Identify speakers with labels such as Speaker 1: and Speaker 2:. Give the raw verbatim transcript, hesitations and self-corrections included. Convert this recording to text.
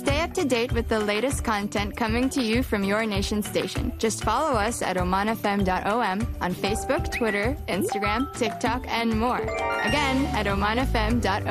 Speaker 1: Stay up to date with the latest content coming to you from your nation station. Just follow us at oman f m dot o m on Facebook, Twitter, Instagram, TikTok, and more. Again, at oman f m dot o m.